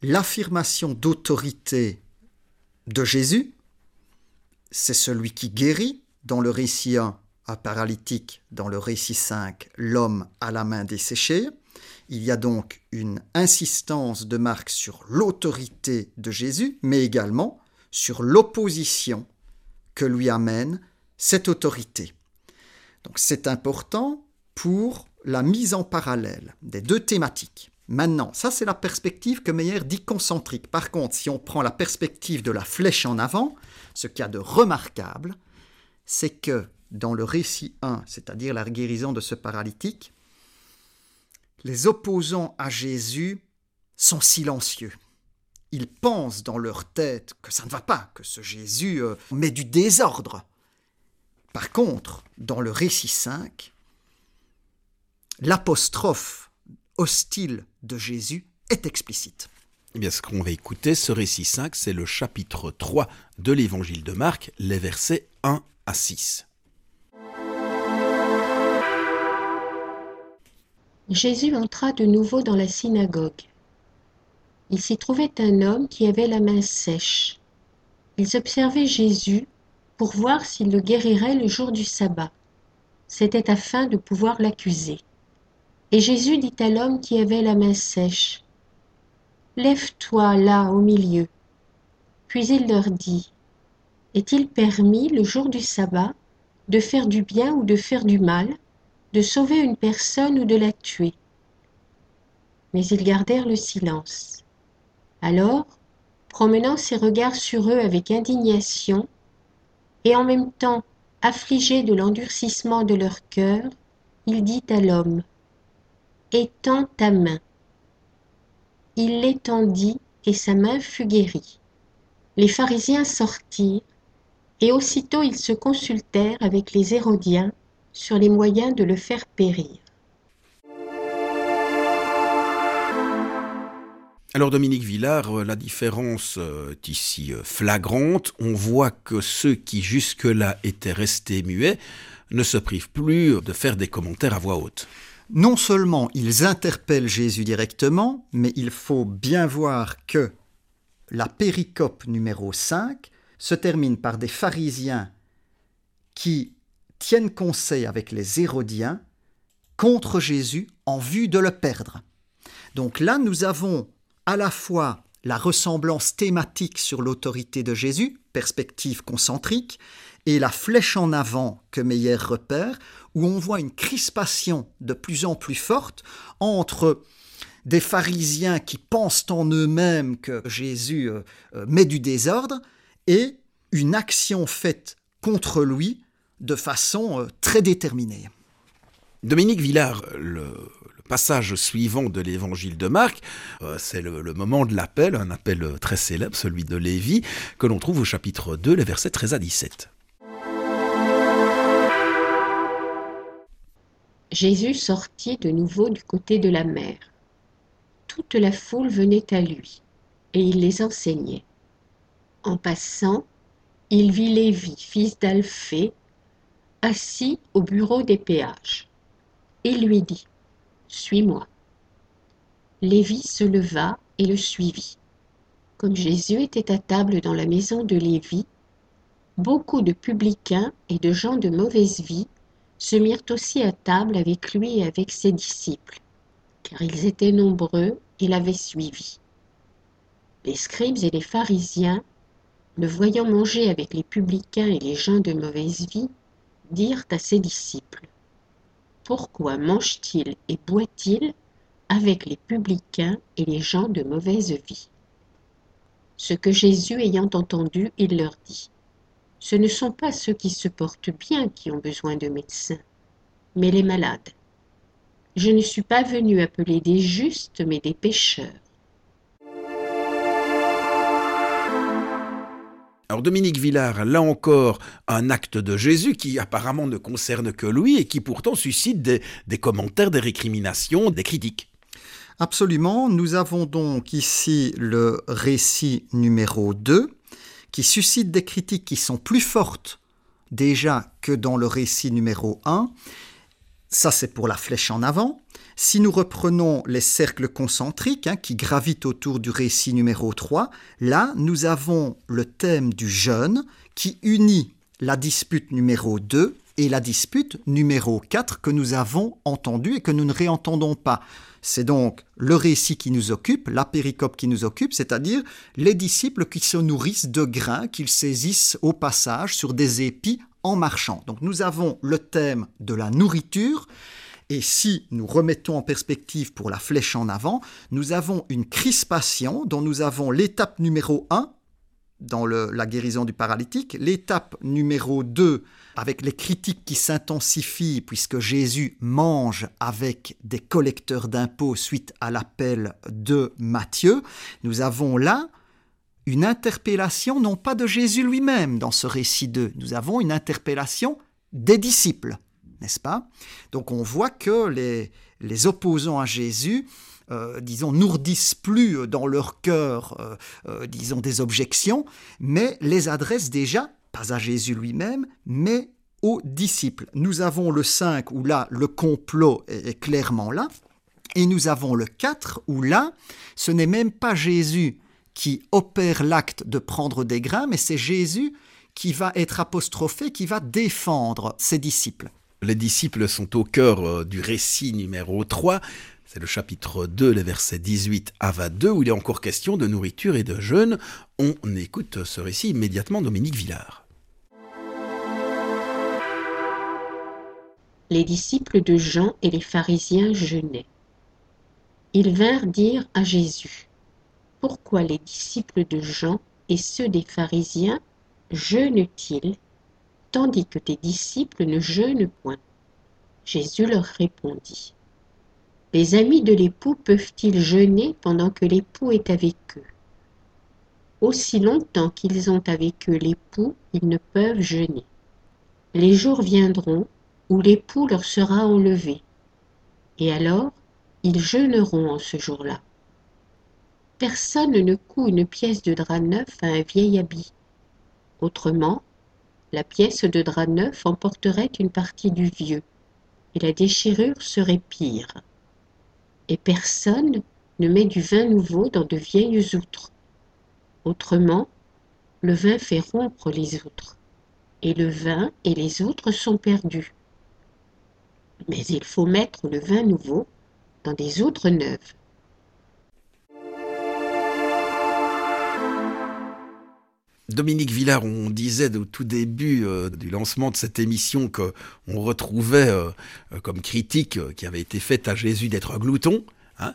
l'affirmation d'autorité de Jésus, c'est celui qui guérit, dans le récit 1, un paralytique, dans le récit 5, l'homme à la main desséchée. Il y a donc une insistance de Marc sur l'autorité de Jésus, mais également sur l'opposition que lui amène cette autorité. Donc c'est important pour la mise en parallèle des deux thématiques. Maintenant, ça c'est la perspective que Meyer dit concentrique. Par contre, si on prend la perspective de la flèche en avant, ce qu'il y a de remarquable, c'est que dans le récit 1, c'est-à-dire la guérison de ce paralytique, les opposants à Jésus sont silencieux. Ils pensent dans leur tête que ça ne va pas, que ce Jésus met du désordre. Par contre, dans le récit 5, l'apostrophe hostile de Jésus est explicite. Eh bien, ce qu'on va écouter, ce récit 5, c'est le chapitre 3 de l'évangile de Marc, les versets 1 à 6. Jésus entra de nouveau dans la synagogue. Il s'y trouvait un homme qui avait la main sèche. Ils observaient Jésus pour voir s'il le guérirait le jour du sabbat. C'était afin de pouvoir l'accuser. Et Jésus dit à l'homme qui avait la main sèche, « Lève-toi là au milieu. » Puis il leur dit, « Est-il permis le jour du sabbat de faire du bien ou de faire du mal, de sauver une personne ou de la tuer ?» Mais ils gardèrent le silence. Alors, promenant ses regards sur eux avec indignation, et en même temps affligé de l'endurcissement de leur cœur, il dit à l'homme, « Étends ta main. » Il l'étendit et sa main fut guérie. Les pharisiens sortirent, et aussitôt ils se consultèrent avec les Hérodiens sur les moyens de le faire périr. Alors Dominique Villard, la différence est ici flagrante. On voit que ceux qui jusque-là étaient restés muets ne se privent plus de faire des commentaires à voix haute. Non seulement ils interpellent Jésus directement, mais il faut bien voir que la péricope numéro 5 se termine par des pharisiens qui tiennent conseil avec les Hérodiens contre Jésus en vue de le perdre. Donc là, nous avons à la fois la ressemblance thématique sur l'autorité de Jésus, perspective concentrique, et la flèche en avant que Meyer repère, où on voit une crispation de plus en plus forte entre des pharisiens qui pensent en eux-mêmes que Jésus met du désordre et une action faite contre lui de façon très déterminée. Dominique Villard, le passage suivant de l'évangile de Marc, c'est le moment de l'appel, un appel très célèbre, celui de Lévi, que l'on trouve au chapitre 2, les versets 13 à 17. Jésus sortit de nouveau du côté de la mer. Toute la foule venait à lui, et il les enseignait. En passant, il vit Lévi, fils d'Alphée, assis au bureau des péages. Il lui dit, « Suis-moi. » Lévi se leva et le suivit. Comme Jésus était à table dans la maison de Lévi, beaucoup de publicains et de gens de mauvaise vie se mirent aussi à table avec lui et avec ses disciples, car ils étaient nombreux et l'avaient suivi. Les scribes et les pharisiens, le voyant manger avec les publicains et les gens de mauvaise vie, dirent à ses disciples, « Pourquoi mange-t-il et boit-il avec les publicains et les gens de mauvaise vie ?» Ce que Jésus ayant entendu, il leur dit, « Ce ne sont pas ceux qui se portent bien qui ont besoin de médecins, mais les malades. Je ne suis pas venu appeler des justes, mais des pécheurs. » Alors Dominique Villard, là encore, un acte de Jésus qui apparemment ne concerne que lui et qui pourtant suscite des commentaires, des récriminations, des critiques. Absolument, nous avons donc ici le récit numéro 2 qui suscite des critiques qui sont plus fortes déjà que dans le récit numéro 1. Ça, c'est pour la flèche en avant. Si nous reprenons les cercles concentriques qui gravitent autour du récit numéro 3, là, nous avons le thème du jeûne qui unit la dispute numéro 2 et la dispute numéro 4 que nous avons entendue et que nous ne réentendons pas. C'est donc le récit qui nous occupe, la péricope qui nous occupe, c'est-à-dire les disciples qui se nourrissent de grains qu'ils saisissent au passage sur des épis en marchant. Donc nous avons le thème de la nourriture, et si nous remettons en perspective pour la flèche en avant, nous avons une crispation dont nous avons l'étape numéro 1 dans la guérison du paralytique, l'étape numéro 2 avec les critiques qui s'intensifient puisque Jésus mange avec des collecteurs d'impôts suite à l'appel de Matthieu. Nous avons là une interpellation non pas de Jésus lui-même dans ce récit 2, nous avons une interpellation des disciples, n'est-ce pas? Donc on voit que les opposants à Jésus n'ourdissent plus dans leur cœur, des objections, mais les adressent déjà, pas à Jésus lui-même, mais aux disciples. Nous avons le 5 où là, le complot est clairement là, et nous avons le 4 où là, ce n'est même pas Jésus qui opère l'acte de prendre des grains, mais c'est Jésus qui va être apostrophé, qui va défendre ses disciples. Les disciples sont au cœur du récit numéro 3. C'est le chapitre 2, les versets 18 à 22, où il est encore question de nourriture et de jeûne. On écoute ce récit immédiatement, Dominique Villard. Les disciples de Jean et les pharisiens jeûnaient. Ils vinrent dire à Jésus: « Pourquoi les disciples de Jean et ceux des pharisiens jeûnent-ils, tandis que tes disciples ne jeûnent point ?» Jésus leur répondit: « Les amis de l'époux peuvent-ils jeûner pendant que l'époux est avec eux? Aussi longtemps qu'ils ont avec eux l'époux, ils ne peuvent jeûner. Les jours viendront où l'époux leur sera enlevé, et alors ils jeûneront en ce jour-là. Personne ne coud une pièce de drap neuf à un vieil habit. Autrement, la pièce de drap neuf emporterait une partie du vieux, et la déchirure serait pire. Et personne ne met du vin nouveau dans de vieilles outres. Autrement, le vin fait rompre les outres, et le vin et les outres sont perdus. Mais il faut mettre le vin nouveau dans des outres neuves. » Dominique Villard, on disait au tout début du lancement de cette émission qu'on retrouvait comme critique qui avait été faite à Jésus d'être un glouton.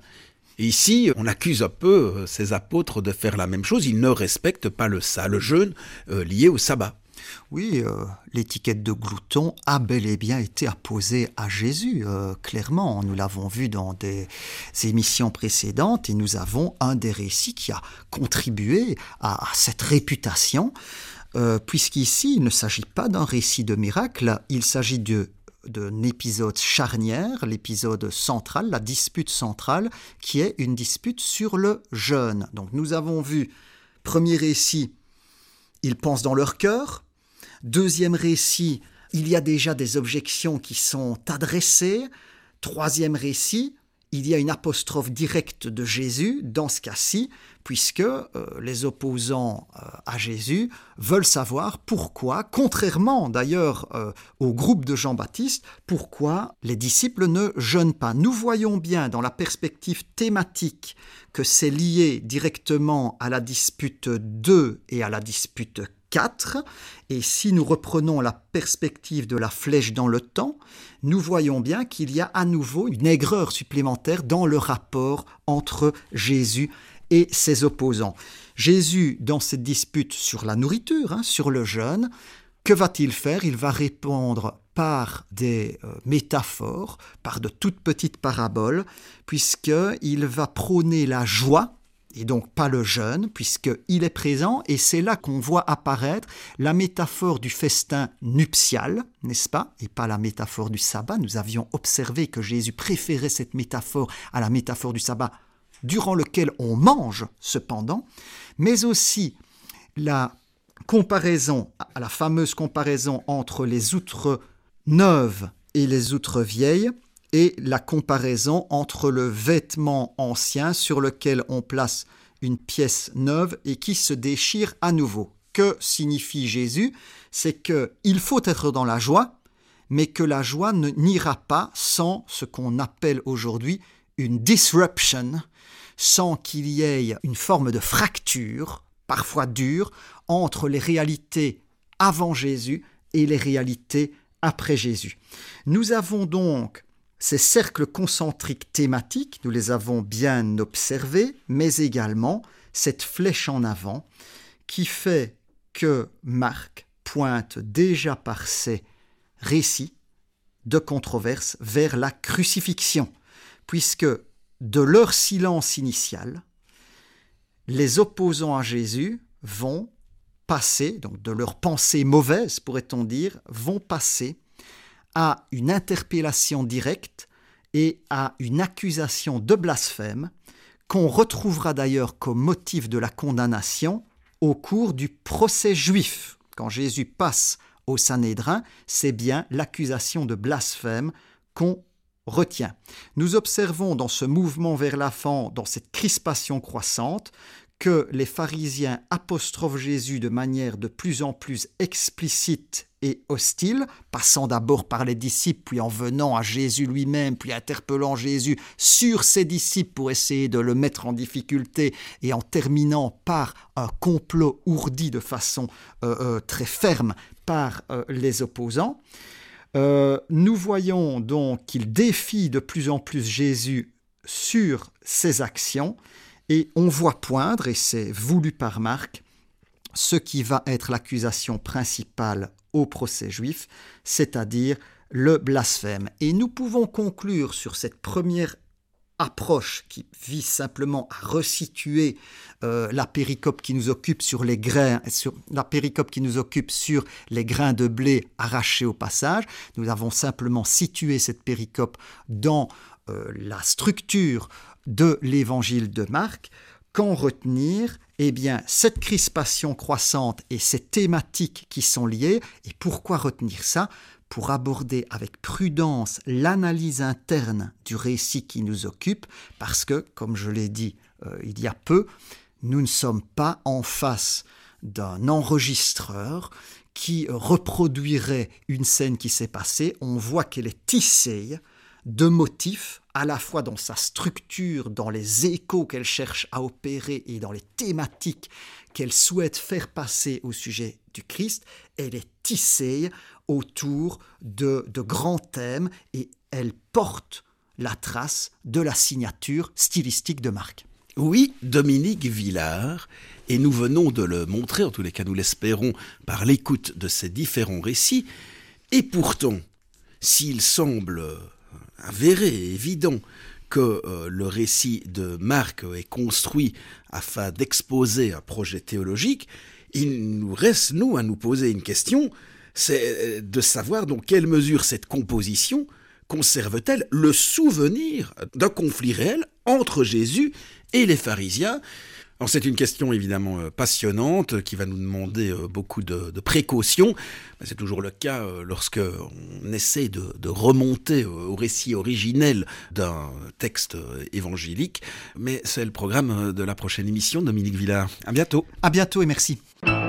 Et ici, on accuse un peu ces apôtres de faire la même chose. Ils ne respectent pas le jeûne lié au sabbat. Oui, l'étiquette de glouton a bel et bien été apposée à Jésus, clairement. Nous l'avons vu dans des émissions précédentes et nous avons un des récits qui a contribué à cette réputation, puisqu'ici, il ne s'agit pas d'un récit de miracle, il s'agit d'un épisode charnière, l'épisode central, la dispute centrale, qui est une dispute sur le jeûne. Donc nous avons vu, premier récit, ils pensent dans leur cœur. Deuxième récit, il y a déjà des objections qui sont adressées. Troisième récit, il y a une apostrophe directe de Jésus dans ce cas-ci, puisque les opposants à Jésus veulent savoir pourquoi, contrairement d'ailleurs au groupe de Jean-Baptiste, pourquoi les disciples ne jeûnent pas. Nous voyons bien dans la perspective thématique que c'est lié directement à la dispute 2 et à la dispute 4, et si nous reprenons la perspective de la flèche dans le temps, nous voyons bien qu'il y a à nouveau une aigreur supplémentaire dans le rapport entre Jésus et ses opposants. Jésus, dans cette dispute sur la nourriture, sur le jeûne, que va-t-il faire? Il va répondre par des métaphores, par de toutes petites paraboles, puisqu'il va prôner la joie, et donc pas le jeûne, puisqu'il est présent, et c'est là qu'on voit apparaître la métaphore du festin nuptial, n'est-ce pas, et pas la métaphore du sabbat. Nous avions observé que Jésus préférait cette métaphore à la métaphore du sabbat, durant lequel on mange cependant, mais aussi la comparaison, la fameuse comparaison entre les outres neuves et les outres vieilles, et la comparaison entre le vêtement ancien sur lequel on place une pièce neuve et qui se déchire à nouveau. Que signifie Jésus? C'est qu'il faut être dans la joie, mais que la joie n'ira pas sans ce qu'on appelle aujourd'hui une disruption, sans qu'il y ait une forme de fracture, parfois dure, entre les réalités avant Jésus et les réalités après Jésus. Nous avons donc ces cercles concentriques thématiques, nous les avons bien observés, mais également cette flèche en avant qui fait que Marc pointe déjà par ses récits de controverse vers la crucifixion, puisque de leur silence initial, les opposants à Jésus vont passer, donc de leur pensée mauvaise, pourrait-on dire, vont passer à une interpellation directe et à une accusation de blasphème qu'on retrouvera d'ailleurs comme motif de la condamnation au cours du procès juif. Quand Jésus passe au Sanhédrin, c'est bien l'accusation de blasphème qu'on retient. Nous observons dans ce mouvement vers l'avant, dans cette crispation croissante, que les pharisiens apostrophent Jésus de manière de plus en plus explicite et hostile, passant d'abord par les disciples, puis en venant à Jésus lui-même, puis interpellant Jésus sur ses disciples pour essayer de le mettre en difficulté, et en terminant par un complot ourdi de façon très ferme par les opposants. Nous voyons donc qu'il défie de plus en plus Jésus sur ses actions, et on voit poindre, et c'est voulu par Marc, ce qui va être l'accusation principale au procès juif, c'est-à-dire le blasphème. Et nous pouvons conclure sur cette première approche qui vise simplement à resituer la péricope qui nous occupe sur les grains, sur les grains de blé arrachés au passage. Nous avons simplement situé cette péricope dans la structure de l'évangile de Marc. Qu'en retenir? Eh bien, cette crispation croissante et ces thématiques qui sont liées. Et pourquoi retenir ça? Pour aborder avec prudence l'analyse interne du récit qui nous occupe, parce que, comme je l'ai dit il y a peu, nous ne sommes pas en face d'un enregistreur qui reproduirait une scène qui s'est passée. On voit qu'elle est tissée de motifs, à la fois dans sa structure, dans les échos qu'elle cherche à opérer et dans les thématiques qu'elle souhaite faire passer au sujet du Christ. Elle est tissée autour de grands thèmes et elle porte la trace de la signature stylistique de Marc. Oui, Dominique Villard, et nous venons de le montrer, en tous les cas nous l'espérons, par l'écoute de ces différents récits. Et pourtant, s'il semble avéré et évident que le récit de Marc est construit afin d'exposer un projet théologique, il nous reste, nous, à nous poser une question, c'est de savoir dans quelle mesure cette composition conserve-t-elle le souvenir d'un conflit réel entre Jésus et les pharisiens. Alors c'est une question évidemment passionnante qui va nous demander beaucoup de précautions. C'est toujours le cas lorsque on essaie de remonter au récit originel d'un texte évangélique. Mais c'est le programme de la prochaine émission. Dominique Villard, à bientôt. À bientôt et merci.